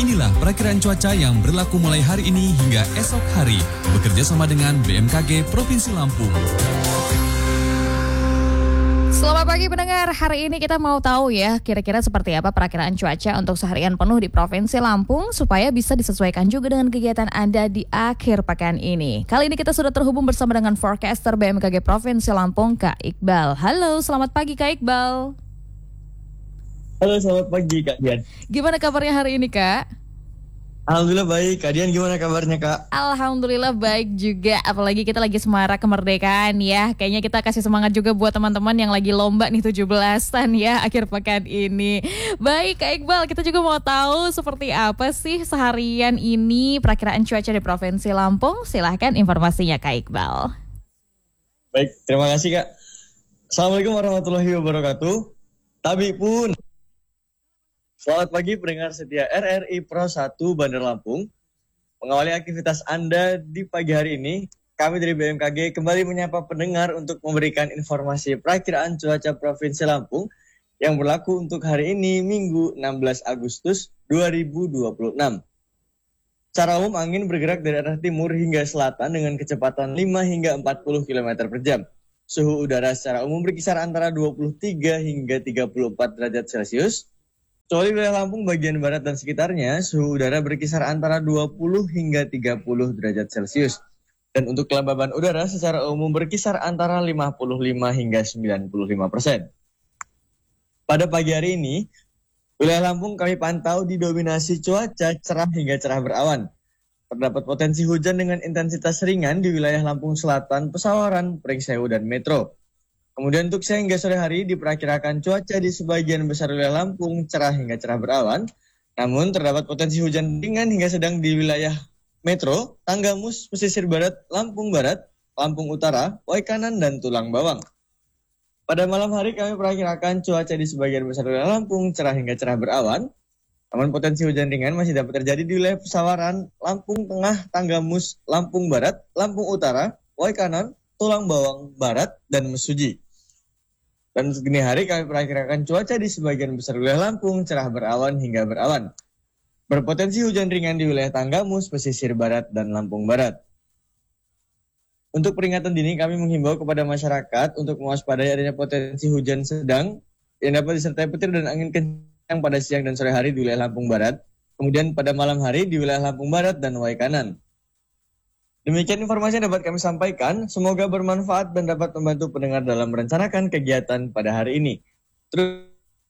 Inilah perakiraan cuaca yang berlaku mulai hari ini hingga esok hari, bekerja sama dengan BMKG Provinsi Lampung. Selamat pagi pendengar, hari ini kita mau tahu ya kira-kira seperti apa perakiraan cuaca untuk seharian penuh di Provinsi Lampung supaya bisa disesuaikan juga dengan kegiatan Anda di akhir pekan ini. Kali ini kita sudah terhubung bersama dengan forecaster BMKG Provinsi Lampung, Kak Iqbal. Halo, selamat pagi Kak Iqbal. Halo, selamat pagi Kak Dian. Gimana kabarnya hari ini Kak? Alhamdulillah baik. Kak Dian gimana kabarnya Kak? Alhamdulillah baik juga, apalagi kita lagi semarak kemerdekaan ya. Kayaknya kita kasih semangat juga buat teman-teman yang lagi lomba nih 17-an ya akhir pekan ini. Baik Kak Iqbal, kita juga mau tahu seperti apa sih seharian ini perakiraan cuaca di Provinsi Lampung. Silahkan informasinya Kak Iqbal. Baik, terima kasih Kak. Assalamualaikum warahmatullahi wabarakatuh. Tabi pun. Selamat pagi pendengar setia RRI Pro 1 Bandar Lampung. Mengawali aktivitas Anda di pagi hari ini, kami dari BMKG kembali menyapa pendengar untuk memberikan informasi perakiraan cuaca Provinsi Lampung yang berlaku untuk hari ini Minggu 16 Agustus 2026. Secara umum angin bergerak dari arah timur hingga selatan dengan kecepatan 5 hingga 40 km per jam. Suhu udara secara umum berkisar antara 23 hingga 34 derajat Celcius. Kecuali wilayah Lampung bagian barat dan sekitarnya, suhu udara berkisar antara 20 hingga 30 derajat Celcius. Dan untuk kelembaban udara secara umum berkisar antara 55 hingga 95%. Pada pagi hari ini, wilayah Lampung kami pantau didominasi cuaca cerah hingga cerah berawan. Terdapat potensi hujan dengan intensitas ringan di wilayah Lampung Selatan, Pesawaran, Pringsewu, dan Metro. Kemudian untuk siang hingga sore hari diperkirakan cuaca di sebagian besar wilayah Lampung cerah hingga cerah berawan. Namun terdapat potensi hujan ringan hingga sedang di wilayah Metro, Tanggamus, Pesisir Barat, Lampung Barat, Lampung Utara, Waikanan, dan Tulang Bawang. Pada malam hari kami perkirakan cuaca di sebagian besar wilayah Lampung cerah hingga cerah berawan. Namun potensi hujan ringan masih dapat terjadi di wilayah Pesawaran, Lampung Tengah, Tanggamus, Lampung Barat, Lampung Utara, Waikanan, Tulang Bawang Barat, dan Mesuji. Dan untuk dini hari kami perkirakan cuaca di sebagian besar wilayah Lampung cerah berawan hingga berawan. Berpotensi hujan ringan di wilayah Tanggamus, Pesisir Barat, dan Lampung Barat. Untuk peringatan dini kami menghimbau kepada masyarakat untuk mewaspadai adanya potensi hujan sedang yang dapat disertai petir dan angin kencang pada siang dan sore hari di wilayah Lampung Barat. Kemudian pada malam hari di wilayah Lampung Barat dan Waikanan. Demikian informasi yang dapat kami sampaikan, semoga bermanfaat dan dapat membantu pendengar dalam merencanakan kegiatan pada hari ini. Terus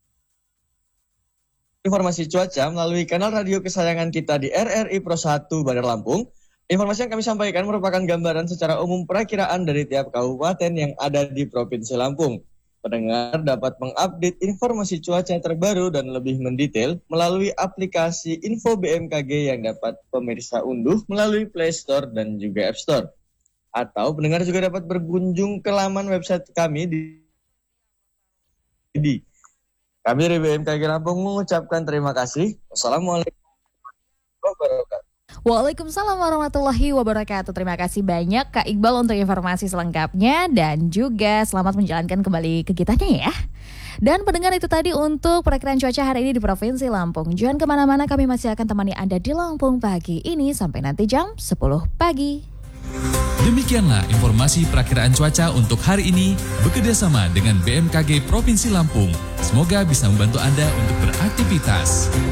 informasi cuaca melalui kanal radio kesayangan kita di RRI Pro 1 Bandar Lampung. Informasi yang kami sampaikan merupakan gambaran secara umum perakiraan dari tiap kabupaten yang ada di Provinsi Lampung. Pendengar dapat mengupdate informasi cuaca terbaru dan lebih mendetail melalui aplikasi Info BMKG yang dapat pemirsa unduh melalui Play Store dan juga App Store. Atau pendengar juga dapat berkunjung ke laman website kami di kami dari BMKG Lampung mengucapkan terima kasih. Wassalamualaikum warahmatullahi wabarakatuh. Waalaikumsalam warahmatullahi wabarakatuh. Terima kasih banyak Kak Iqbal untuk informasi selengkapnya dan juga selamat menjalankan kembali kegiatannya ya. Dan pendengar itu tadi untuk perakiraan cuaca hari ini di Provinsi Lampung. Jangan kemana-mana, kami masih akan temani Anda di Lampung pagi ini sampai nanti jam 10 pagi. Demikianlah informasi perakiraan cuaca untuk hari ini bekerjasama dengan BMKG Provinsi Lampung. Semoga bisa membantu Anda untuk beraktivitas.